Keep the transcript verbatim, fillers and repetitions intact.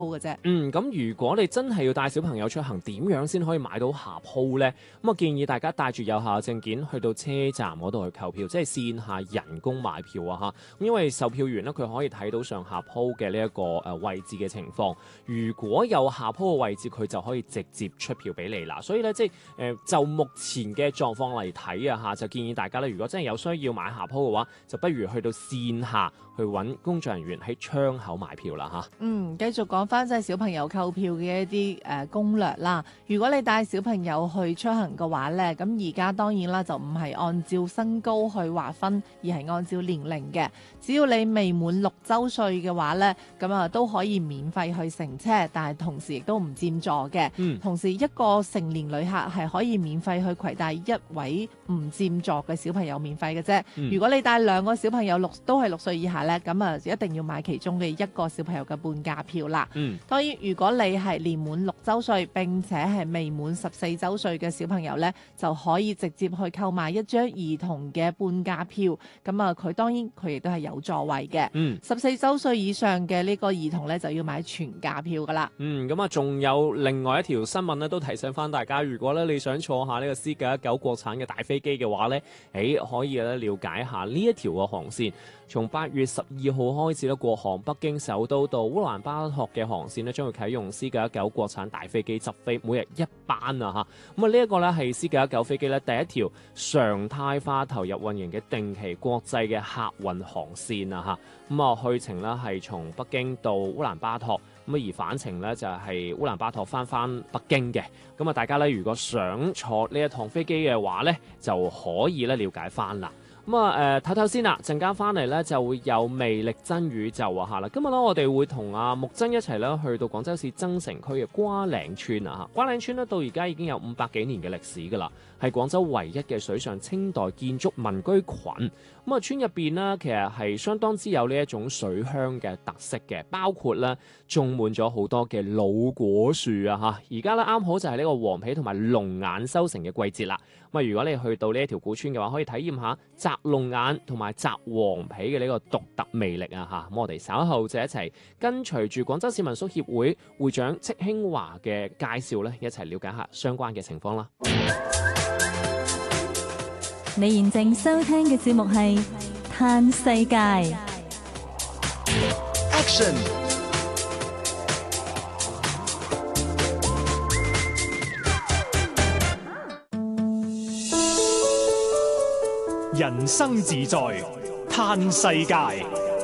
嘅啫。 嗯，咁如果你真係要帶小朋友出行，點樣先可以買到下鋪呢？咁啊，建議大家帶住有效證件去到車站嗰度去購票，即係線下人工買票啊嚇。因為售票員呢，佢可以睇到上下鋪嘅呢一個誒位置嘅情況。如果有下鋪嘅位置，佢就可以直接出票俾你啦。所以咧，即係誒、呃、就目前嘅狀況嚟睇啊嚇，就建議大家咧，如果真係有需要買下鋪嘅話，就不如去到線下去揾工作人員喺窗口買票啦嚇。 嗯，繼續講翻即係小朋友購票嘅一啲誒、呃、攻略啦。如果你帶小朋友去出行嘅話咧，咁而家當然啦，就唔係按照身高去劃分，而係按照年齡嘅。只要你未滿六週歲嘅話咧，咁啊都可以免費去乘車，但係同時亦都唔佔座嘅。 嗯， 同時一個成年旅客係可以免費去攜帶一位唔佔座嘅小朋友免費嘅啫。 嗯、 如果你帶兩個小朋友六都係六歲以下咧，咁啊一定要買其中嘅一個小朋友嘅半價票啦。 嗯， 當然如果你係年滿六週歲並且係未滿十四週歲嘅小朋友咧，就可以直接去購買一張兒童嘅半價票。咁啊，佢當然佢亦都係有座位嘅。 嗯， 十四週歲以上嘅呢個兒童咧就要買全價票噶啦。 嗯，咁啊，仲有另外一條新聞咧，都提醒翻大家，如果咧你想坐下呢個 C 九一九國產嘅大飛機嘅話咧，誒可以咧了解下呢一條嘅航線。從八月十二號開始咧，國航北京首都到烏蘭巴托嘅航線咧，將會啟用 C 九一九國產大飛機執飛，每日一班啊嚇。咁啊，呢一個咧係 C 九一九飛機咧第一條常態化投入運營嘅定期國際嘅客運航線啊嚇。咁啊，去程咧係從北京到烏蘭巴托，咁啊而返程咧就係烏蘭巴托翻翻北京嘅。咁啊，大家咧如果想坐呢一趟飛機嘅話咧，就可以咧了解翻啦。咁啊誒，唞唞先啦，陣間翻嚟咧就會有魅力真宇宙啊嚇啦！今日咧我哋會同阿木真一齊咧去到廣州市增城區嘅瓜嶺村啊嚇。瓜嶺村咧到而家已經有五百幾年嘅歷史㗎啦，係廣州唯一嘅水上清代建築民居群。咁啊，村入邊呢，其實係相當之有呢一種水鄉嘅特色嘅，包括咧種滿咗好多嘅老果樹啊嚇。而家咧啱好就係呢個黃皮同埋龍眼收成嘅季節啦。咁啊，如果你去到呢一條古村嘅話，可以體驗下摘龍眼同埋摘黃皮嘅呢個獨特魅力啊嚇。咁我哋稍後就一齊跟隨住廣州市民宿協會會長戚興華嘅介紹咧，一齊了解下相關嘅情況啦。 你現正收聽嘅節目係《嘆世界》 Action， 人生自在嘆世界。